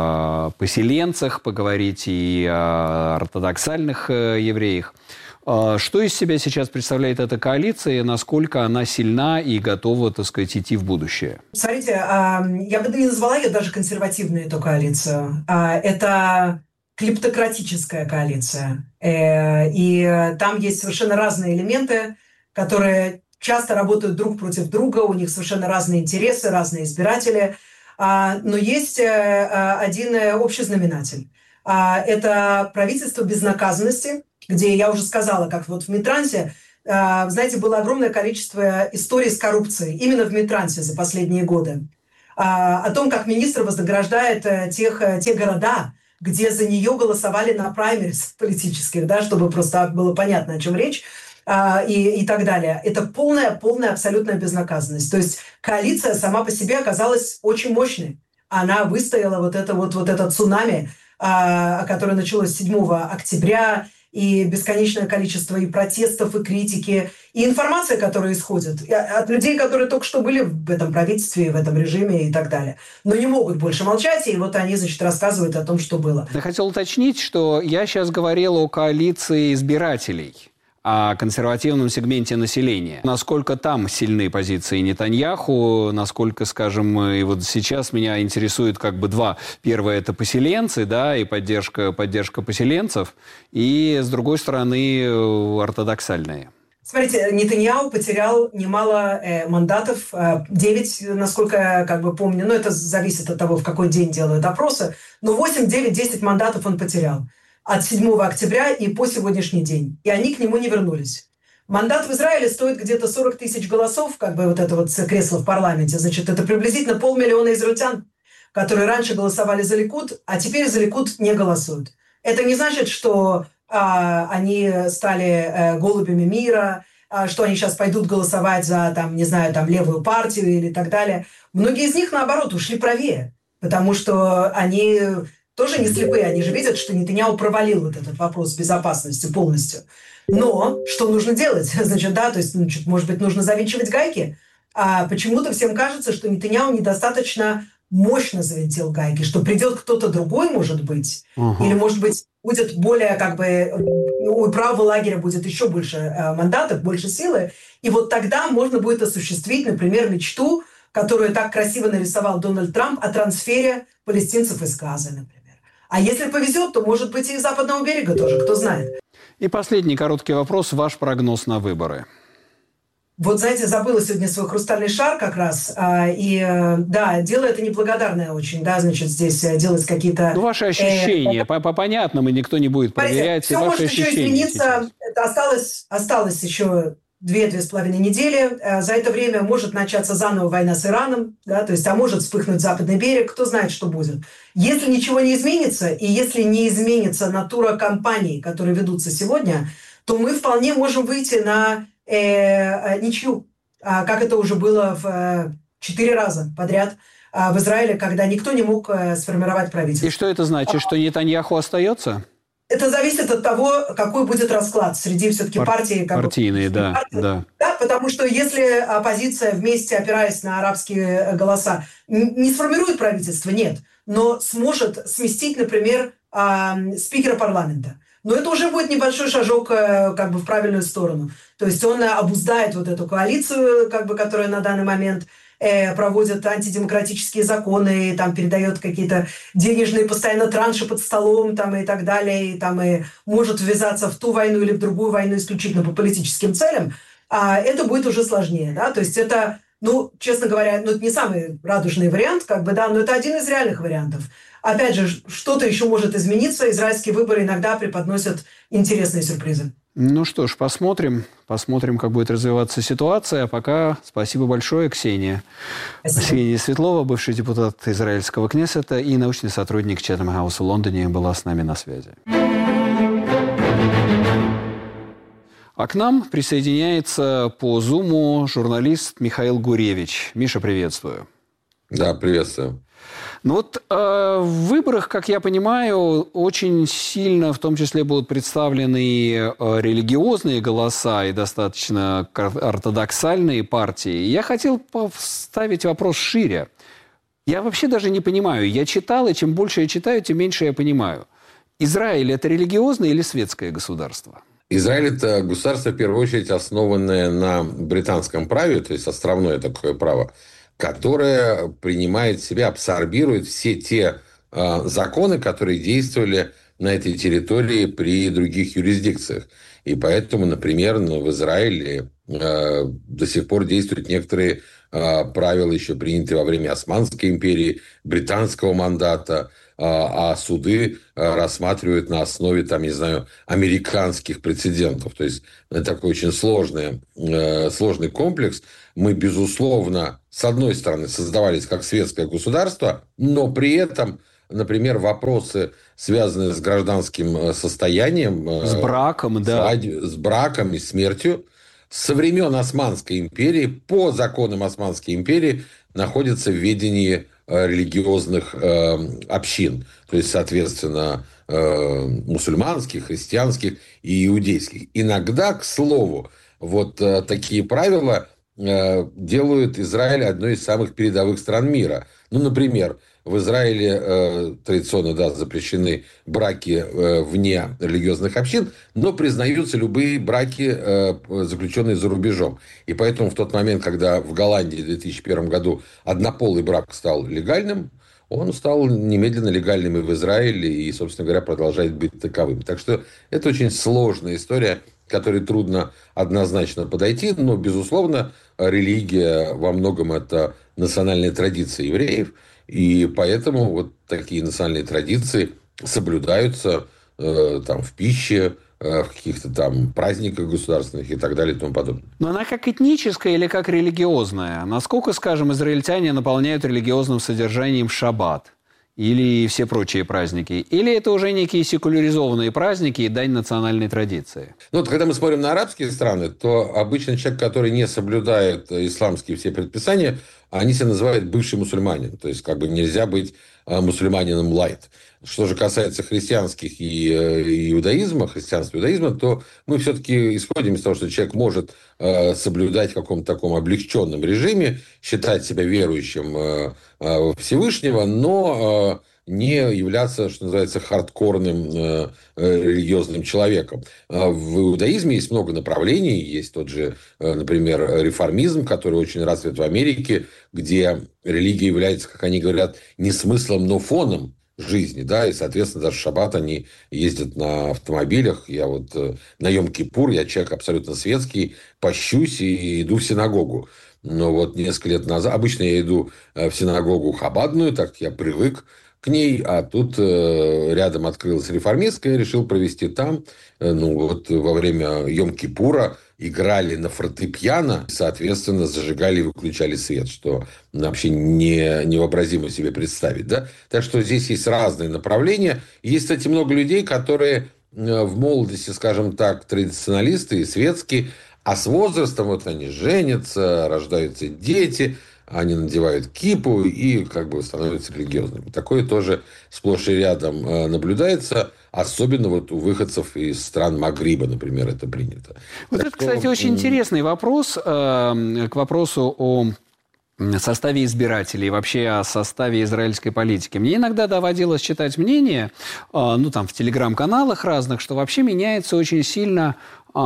о поселенцах, поговорить и о ортодоксальных евреях. Что из себя сейчас представляет эта коалиция, и насколько она сильна и готова, так сказать, идти в будущее? Смотрите, я бы не назвала ее даже консервативной, эту коалицию. Это клептократическая коалиция. И там есть совершенно разные элементы, которые часто работают друг против друга, у них совершенно разные интересы, разные избиратели. Но есть один общий знаменатель. Это правительство безнаказанности, где я уже сказала, как вот в Митрансе, знаете, было огромное количество историй с коррупцией именно в Митрансе за последние годы. О том, как министр вознаграждает тех, те города, где за нее голосовали на праймерис политических, да, чтобы просто было понятно, о чем речь, и, и так далее. Это полная, полная абсолютная безнаказанность. То есть коалиция сама по себе оказалась очень мощной. Она выстояла вот это вот, вот это цунами, которое началось седьмого октября, и бесконечное количество и протестов, и критики, и информация, которая исходит от людей, которые только что были в этом правительстве, в этом режиме и так далее. Но не могут больше молчать, и вот они, значит, рассказывают о том, что было. Я хотел уточнить, что я сейчас говорил о коалиции избирателей, о консервативном сегменте населения. Насколько там сильны позиции Нетаньяху, насколько, скажем, и вот сейчас меня интересует как бы два. Первое – это поселенцы, да, и поддержка, поддержка поселенцев, и, с другой стороны, ортодоксальные. Смотрите, Нетаньяху потерял немало э, мандатов, девять, насколько я как бы помню, но это зависит от того, в какой день делают опросы, но восемь, девять, десять мандатов он потерял от седьмого октября и по сегодняшний день, и они к нему не вернулись. Мандат в Израиле стоит где-то сорок тысяч голосов, как бы вот это вот кресло в парламенте, значит, это приблизительно полмиллиона израильтян, которые раньше голосовали за Ликуд, а теперь за Ликуд не голосуют. Это не значит, что а, они стали а, голубями мира, а, что они сейчас пойдут голосовать за, там, не знаю, там, левую партию или так далее. Многие из них, наоборот, ушли правее, потому что они тоже не слепые, они же видят, что Нетаньяху провалил вот этот вопрос безопасности полностью. Но что нужно делать? Значит, да, то есть, значит, может быть, нужно завинчивать гайки. А почему-то всем кажется, что Нетаньяху недостаточно мощно завинтил гайки, что придет кто-то другой, может быть, uh-huh. или, может быть, будет более, как бы, у правого лагеря будет еще больше э, мандатов, больше силы, и вот тогда можно будет осуществить, например, мечту, которую так красиво нарисовал Дональд Трамп о трансфере палестинцев из Газы, например. А если повезет, то, может быть, и Западного берега тоже, кто знает. И последний короткий вопрос. Ваш прогноз на выборы? Вот, знаете, забыла сегодня свой хрустальный шар как раз. И, да, дело это неблагодарное очень, да, значит, здесь делать какие-то... Ну, ваши ощущения. Э, Понятно, мы никто не будет проверять. Все ваши может ощущения еще измениться. Это осталось, осталось еще две-две с половиной недели. За это время может начаться заново война с Ираном, да, то есть, а может вспыхнуть Западный берег. Кто знает, что будет. Если ничего не изменится, и если не изменится натура кампаний, которые ведутся сегодня, то мы вполне можем выйти на... Э, ничью, а, как это уже было в четыре раза подряд а, в Израиле, когда никто не мог а, сформировать правительство. И что это значит, что Нетаньяху остается? Это зависит от того, какой будет расклад среди все-таки Пар- партий. Как партийные, бы, да, партии. да. Да, потому что если оппозиция вместе, опираясь на арабские голоса, не сформирует правительство, нет, но сможет сместить, например, а, спикера парламента. Но это уже будет небольшой шажок как бы в правильную сторону. То есть он обуздает вот эту коалицию, как бы, которая на данный момент э, проводит антидемократические законы, и, там, передает какие-то денежные постоянно транши под столом там, и так далее, и, там, и может ввязаться в ту войну или в другую войну исключительно по политическим целям. А это будет уже сложнее. Да? То есть это, ну, честно говоря, ну, это не самый радужный вариант, как бы, да, но это один из реальных вариантов. Опять же, что-то еще может измениться. Израильские выборы иногда преподносят интересные сюрпризы. Ну что ж, посмотрим. Посмотрим, как будет развиваться ситуация. А пока спасибо большое, Ксения. Спасибо. Ксения Светлова, бывший депутат израильского Кнессета и научный сотрудник Чэтхэм Хауса в Лондоне, была с нами на связи. А к нам присоединяется по Зуму журналист Михаил Гуревич. Миша, приветствую. Да, приветствую. Ну вот э, в выборах, как я понимаю, очень сильно, в том числе, будут представлены э, религиозные голоса и достаточно ортодоксальные партии. Я хотел поставить вопрос шире. Я вообще даже не понимаю. Я читал, и чем больше я читаю, тем меньше я понимаю. Израиль – это религиозное или светское государство? Израиль – это государство, в первую очередь, основанное на британском праве, то есть островное такое право, которая принимает в себя, абсорбирует все те э, законы, которые действовали на этой территории при других юрисдикциях. И поэтому, например, ну, в Израиле э, до сих пор действуют некоторые э, правила, еще принятые во время Османской империи, британского мандата, э, а суды э, рассматривают на основе, там, не знаю, американских прецедентов. То есть это такой очень сложный, э, сложный комплекс. Мы, безусловно, с одной стороны, создавались как светское государство, но при этом, например, вопросы, связанные с гражданским состоянием, с браком, да. с браком и смертью, со времен Османской империи, по законам Османской империи, находятся в ведении религиозных э, общин. То есть, соответственно, э, мусульманских, христианских и иудейских. Иногда, к слову, вот э, такие правила делают Израиль одной из самых передовых стран мира. Ну, например, в Израиле э, традиционно, да, запрещены браки э, вне религиозных общин, но признаются любые браки, э, заключенные за рубежом. И поэтому в тот момент, когда в Голландии в две тысячи первом году однополый брак стал легальным, он стал немедленно легальным и в Израиле, и, собственно говоря, продолжает быть таковым. Так что это очень сложная история к которой трудно однозначно подойти, но, безусловно, религия во многом это национальная традиция евреев, и поэтому вот такие национальные традиции соблюдаются э, там, в пище, э, в каких-то там праздниках государственных и так далее и тому подобное. Но она как этническая или как религиозная? Насколько, скажем, израильтяне наполняют религиозным содержанием шаббат? Или все прочие праздники? Или это уже некие секуляризованные праздники и дань национальной традиции? Ну, вот когда мы смотрим на арабские страны, то обычно человек, который не соблюдает исламские все предписания, они себя называют бывший мусульманин. То есть, как бы нельзя быть мусульманином лайт. Что же касается христианских и иудаизма, христианства и иудаизма, то мы все-таки исходим из того, что человек может соблюдать в каком-то таком облегченном режиме, считать себя верующим Всевышнего, но не являться, что называется, хардкорным религиозным человеком. В иудаизме есть много направлений. Есть тот же, например, реформизм, который очень развит в Америке, где религия является, как они говорят, не смыслом, но фоном жизни, да, и, соответственно, даже в шаббат они ездят на автомобилях. Я вот на Йом-Кипур, я человек абсолютно светский, пощусь и иду в синагогу. Но вот несколько лет назад, обычно я иду в синагогу хабадную, так я привык к ней, а тут э, рядом открылась реформистская, я решил провести там. Э, ну, вот во время Йом-Кипура играли на фортепиано, соответственно, зажигали и выключали свет, что вообще не, невообразимо себе представить. Да? Так что здесь есть разные направления. Есть, кстати, много людей, которые в молодости, скажем так, традиционалисты и светские, а с возрастом вот они женятся, рождаются дети, они надевают кипу и как бы становятся религиозными. Такое тоже сплошь и рядом наблюдается, особенно вот у выходцев из стран Магриба, например, это принято. Вот так это, что... кстати, очень интересный вопрос э, к вопросу о составе избирателей, вообще о составе израильской политики. Мне иногда доводилось читать мнение, э, ну, там, в телеграм-каналах разных, что вообще меняется очень сильно,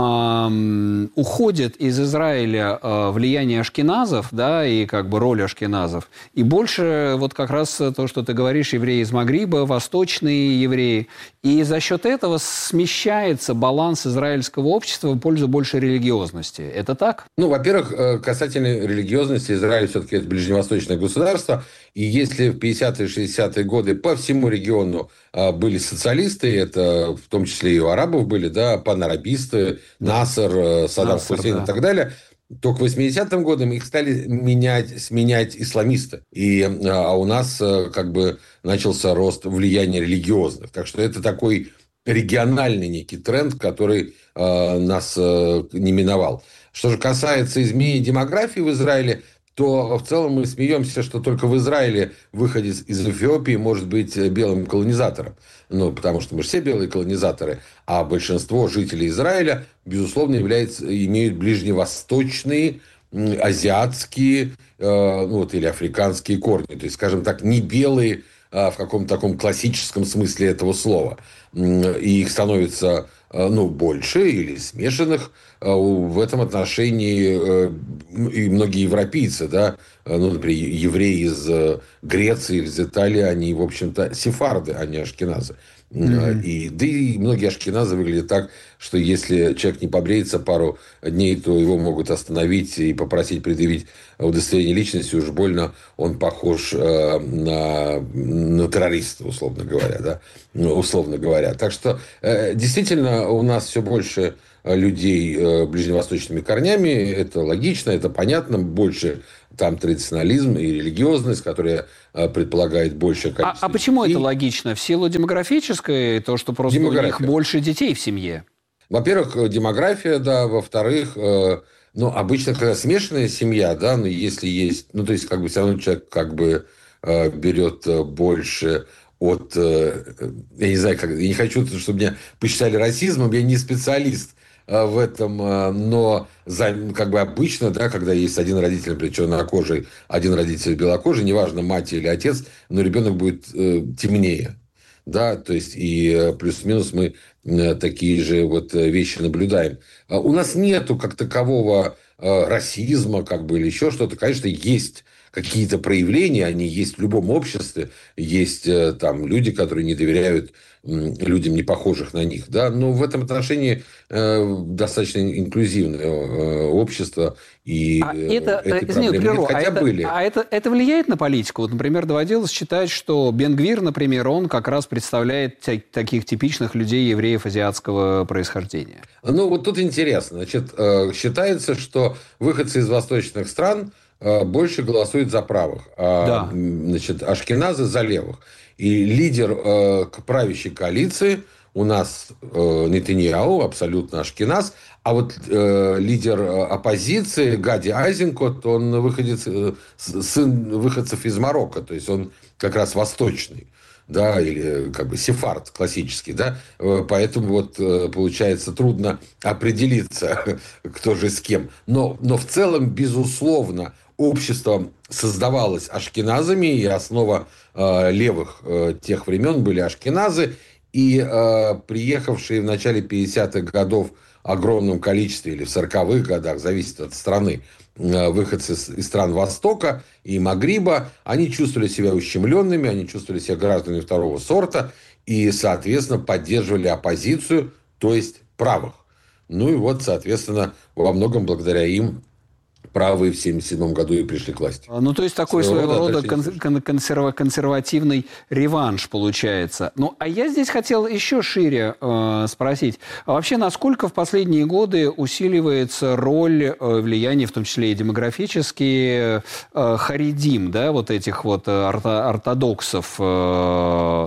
э, уходит из Израиля э, влияние ашкеназов, да, и как бы роль ашкеназов, и больше вот как раз то, что ты говоришь, евреи из Магриба, восточные евреи, и за счет этого смещается баланс израильского общества в пользу большей религиозности. Это так? Ну, во-первых, касательно религиозности, Израиль все-таки это ближневосточное государство. И если в пятидесятые шестидесятые годы по всему региону были социалисты, это в том числе и у арабов были, да, панарабисты, Насер, Саддам Хусейн, да, и так далее, то к восьмидесятым годам их стали менять, сменять исламисты. И, а у нас как бы начался рост влияния религиозных. Так что это такой региональный некий тренд, который э, нас э, не миновал. Что же касается изменения демографии в Израиле, то в целом мы смеемся, что только в Израиле выходец из Эфиопии может быть белым колонизатором. Ну, потому что мы же все белые колонизаторы, а большинство жителей Израиля, безусловно, являются, имеют ближневосточные, азиатские, э, ну, вот, или африканские корни. То есть, скажем так, не белые э, в каком-то таком классическом смысле этого слова. И их становится, ну, больше или смешанных. В этом отношении и многие европейцы, да, ну, например, евреи из Греции, из Италии, они, в общем-то, сефарды, а не ашкеназы. Mm-hmm. И, да и многие ашкеназы выглядят так, что если человек не побреется пару дней, то его могут остановить и попросить предъявить удостоверение личности. Уж больно он похож э, на, на террориста, условно говоря. Да? Ну, условно говоря. Так что э, действительно у нас все больше людей э, ближневосточными корнями. Это логично, это понятно. Больше там традиционализм и религиозность, которая э, предполагает большее количество. А, а почему детей. Это логично? В силу демографической, то, что просто у них больше детей в семье? Во-первых, демография, да. Во-вторых, э, ну, обычно, когда смешанная семья, да, но если есть... Ну, то есть, как бы, все равно человек как бы э, берет больше от... Э, я не знаю, как... Я не хочу, чтобы меня посчитали расизмом, я не специалист в этом, но за, как бы обычно, да, когда есть один родитель, например, чернокожий, один родитель белокожий, неважно, мать или отец, но ребенок будет э, темнее. Да, то есть, и плюс-минус мы э, такие же вот вещи наблюдаем. У нас нету как такового э, расизма, как бы, или еще что-то. Конечно, есть какие-то проявления, они есть в любом обществе. Есть там люди, которые не доверяют людям, не похожих на них. Да? Но в этом отношении э, достаточно инклюзивное э, общество. И а это, этой извините, проблемы нет, а хотя это, были. А это, это влияет на политику? Вот, например, доводилось считать, что Бен-Гвир, например, он как раз представляет тя- таких типичных людей, евреев азиатского происхождения. Ну, вот тут интересно. Значит, э, считается, что выходцы из восточных стран э, больше голосуют за правых, а Да. значит, ашкеназы за левых. И лидер э, правящей коалиции у нас э, Нетаньяху, абсолютно ашкеназ, а вот э, лидер оппозиции Гади Айзенкот, он выходец, э, сын выходцев из Марокко, то есть он как раз восточный. Да, или как бы сефард классический, да, поэтому вот получается трудно определиться, кто же с кем. Но, но в целом, безусловно, общество создавалось ашкеназами, и основа э, левых э, тех времен были ашкеназы, и э, приехавшие в начале пятидесятых годов в огромном количестве, или в сороковых годах, зависит от страны, выходцы из стран Востока и Магриба, они чувствовали себя ущемленными, они чувствовали себя гражданами второго сорта и, соответственно, поддерживали оппозицию, то есть правых. Ну и вот, соответственно, во многом благодаря им правые в семьдесят седьмом году и пришли к власти. Ну, то есть, такой своего, своего рода кон- кон- консерва- консервативный реванш получается. Ну, а я здесь хотел еще шире э, спросить. А вообще, насколько в последние годы усиливается роль э, влияния, в том числе и демографические, э, харидим, да, вот этих вот орто- ортодоксов, э,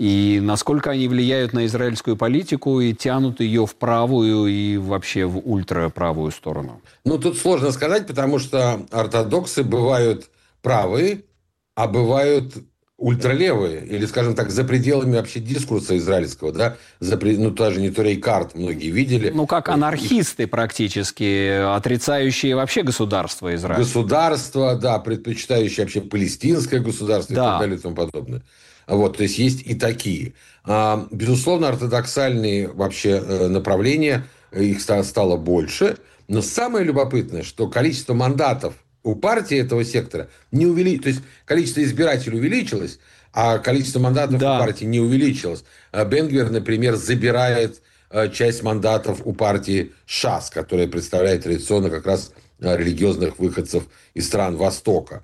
и насколько они влияют на израильскую политику и тянут ее в правую и вообще в ультраправую сторону? Ну, тут сложно сказать, потому что ортодоксы бывают правые, а бывают ультралевые, или, скажем так, за пределами вообще дискурса израильского, да, за, ну, даже не Турей Карт многие видели. Ну, как анархисты практически, отрицающие вообще государство Израиля. Государство, да, предпочитающие вообще палестинское государство, да, и так далее и тому подобное. Вот, то есть, есть и такие. Безусловно, ортодоксальные вообще направления, их стало больше. Но самое любопытное, что количество мандатов у партии этого сектора не увеличилось. То есть, количество избирателей увеличилось, а количество мандатов да. у партии не увеличилось. Бен-Гвир, например, забирает часть мандатов у партии ШАС, которая представляет традиционно как раз религиозных выходцев из стран Востока.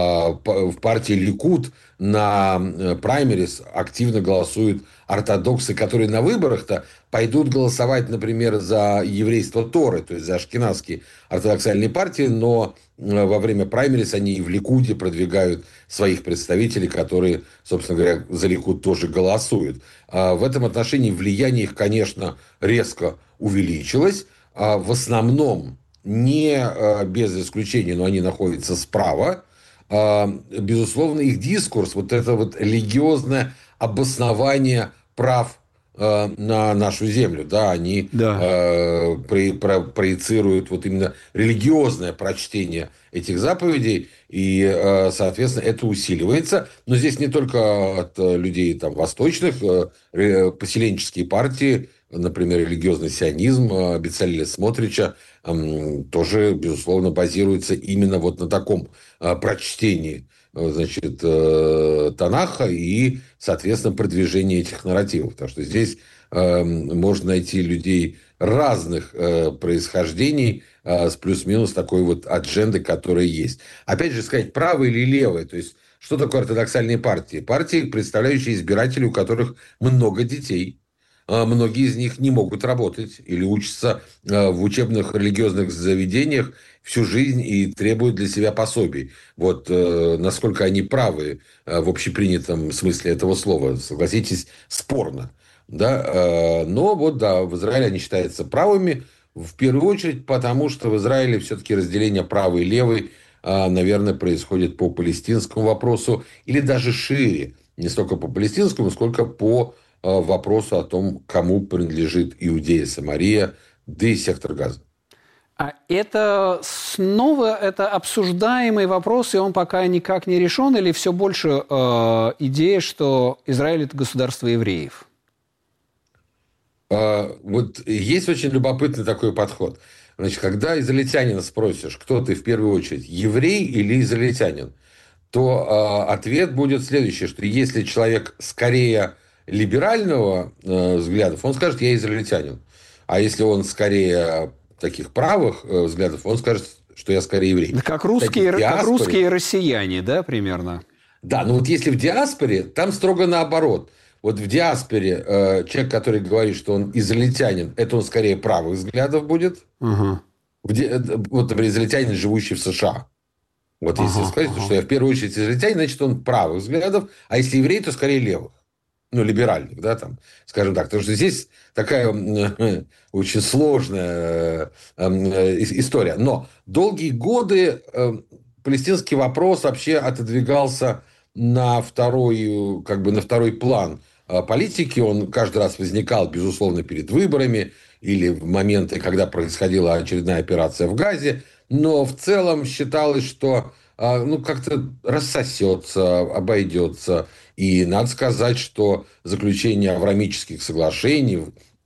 В партии Ликуд на праймерис активно голосуют ортодоксы, которые на выборах-то пойдут голосовать, например, за еврейство Торы, то есть за ашкеназские ортодоксальные партии, но во время праймерис они и в Ликуде продвигают своих представителей, которые, собственно говоря, за Ликуд тоже голосуют. В этом отношении влияние их, конечно, резко увеличилось. В основном, не без исключения, но они находятся справа. Безусловно, их дискурс, вот это вот религиозное обоснование прав на нашу землю, да, они да. Э, про, про, проецируют вот именно религиозное прочтение этих заповедей, и, э, соответственно, это усиливается. Но здесь не только от людей там, восточных, э, поселенческие партии, например, религиозный сионизм Бецалеля Смотрича, э, тоже, безусловно, базируется именно вот на таком э, прочтении, значит, Танаха и, соответственно, продвижение этих нарративов. Потому что здесь э, можно найти людей разных э, происхождений э, с плюс-минус такой вот аджендой, которая есть. Опять же, сказать, правые или левые, то есть, что такое ортодоксальные партии? Партии, представляющие избирателей, у которых много детей. Многие из них не могут работать или учатся в учебных религиозных заведениях всю жизнь и требуют для себя пособий. Вот насколько они правы в общепринятом смысле этого слова, согласитесь, спорно. Да? Но вот да, в Израиле они считаются правыми, в первую очередь потому, что в Израиле все-таки разделение правый и левый, наверное, происходит по палестинскому вопросу или даже шире. Не столько по палестинскому, сколько по вопросу о том, кому принадлежит Иудея, Самария, да и сектор Газа. А это снова это обсуждаемый вопрос, и он пока никак не решен, или все больше э, идея, что Израиль – это государство евреев? Э, вот есть очень любопытный такой подход. Значит, когда израильтянина спросишь, кто ты в первую очередь, еврей или израильтянин, то э, ответ будет следующий, что если человек скорее либерального э, взглядов, он скажет, я израильтянин. А если он скорее таких правых э, взглядов, он скажет, что я скорее еврей. Как русские, Кстати, как русские россияне, да, примерно? Да, но вот если в диаспоре, там строго наоборот. Вот в диаспоре э, человек, который говорит, что он израильтянин, это он скорее правых взглядов будет. Угу. В ди... Вот, например, израильтянин, живущий в США. Вот если Ага, сказать, ага. что я в первую очередь израильтянин, значит, он правых взглядов, а если еврей, то скорее левых. Ну, либеральных, да, там, скажем так. Потому что здесь такая э, очень сложная э, э, история. Но долгие годы э, палестинский вопрос вообще отодвигался на второй, как бы на второй план политики. Он каждый раз возникал, безусловно, перед выборами или в моменты, когда происходила очередная операция в Газе. Но в целом считалось, что ну, как-то рассосется, обойдется. И надо сказать, что заключение авраамических соглашений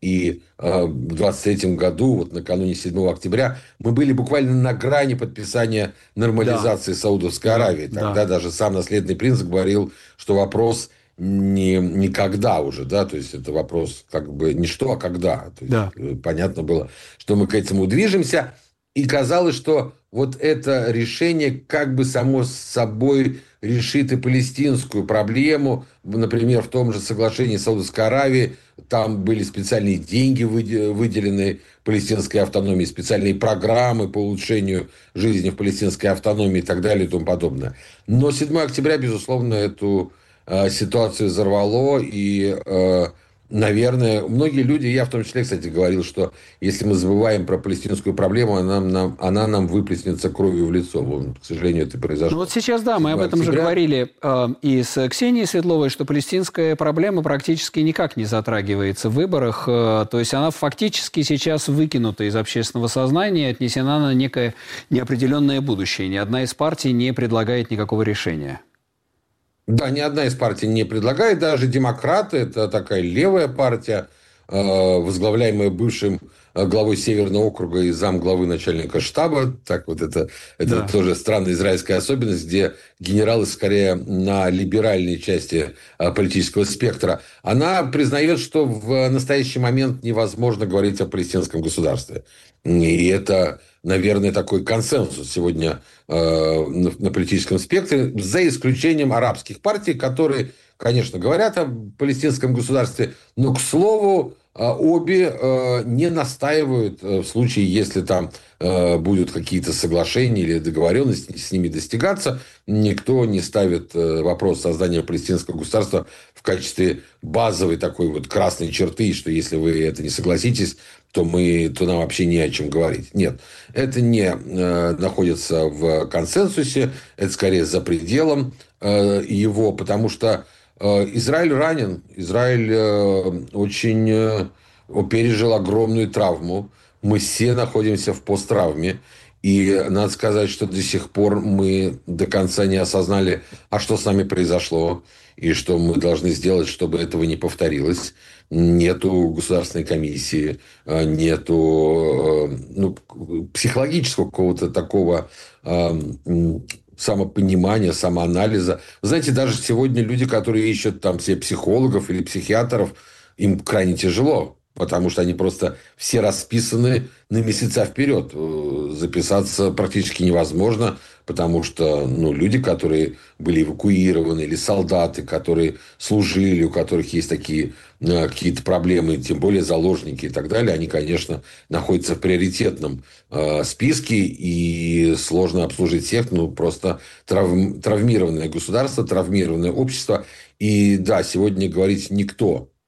и э, в двадцать третьем году, вот накануне седьмого октября, мы были буквально на грани подписания нормализации да. Саудовской Аравии. Тогда да. даже сам наследный принц говорил, что вопрос не, не когда уже, да, то есть это вопрос как бы не что, а когда. То есть, да. понятно было, что мы к этому движемся. И казалось, что вот это решение как бы само собой решит и палестинскую проблему. Например, в том же соглашении Саудовской Аравии там были специальные деньги выделены палестинской автономии, специальные программы по улучшению жизни в палестинской автономии и так далее и тому подобное. Но седьмого октября, безусловно, эту э, ситуацию взорвало. И, э, наверное, многие люди, я в том числе, кстати, говорил, что если мы забываем про палестинскую проблему, она нам, она нам выплеснется кровью в лицо. Вон, к сожалению, это произошло. Ну вот сейчас, да, мы об этом октября. же говорили э, и с Ксенией Светловой, что палестинская проблема практически никак не затрагивается в выборах. Э, то есть она фактически сейчас выкинута из общественного сознания, отнесена на некое неопределенное будущее. Ни одна из партий не предлагает никакого решения. Да, ни одна из партий не предлагает. Даже демократы, это такая левая партия, возглавляемая бывшим главой Северного округа и замглавы начальника штаба. Так вот это, это да. тоже странная израильская особенность, где генералы скорее на либеральной части политического спектра. Она признает, что в настоящий момент невозможно говорить о палестинском государстве. И это, наверное, такой консенсус сегодня э, на, на политическом спектре, за исключением арабских партий, которые, конечно, говорят о палестинском государстве, но, к слову, обе э, не настаивают в случае, если там э, будут какие-то соглашения или договоренности с ними достигаться. Никто не ставит э, вопрос создания палестинского государства в качестве базовой такой вот красной черты, что если вы это не согласитесь, то, мы, то нам вообще не о чем говорить. Нет, это не э, находится в консенсусе, это скорее за пределом э, его, потому что Израиль ранен. Израиль э, очень э, пережил огромную травму. Мы все находимся в посттравме. И надо сказать, что до сих пор мы до конца не осознали, а что с нами произошло, и что мы должны сделать, чтобы этого не повторилось. Нету государственной комиссии, нету э, ну, психологического какого-то такого... Э, самопонимания, самоанализа. Вы знаете, даже сегодня люди, которые ищут там себе психологов или психиатров, им крайне тяжело, потому что они просто все расписаны на месяца вперед. Записаться практически невозможно, потому что ну, люди, которые были эвакуированы, или солдаты, которые служили, у которых есть такие э, какие-то проблемы, тем более заложники и так далее, они, конечно, находятся в приоритетном э, списке, и сложно обслужить всех, ну, просто травм, травмированное государство, травмированное общество. И да, сегодня говорить никто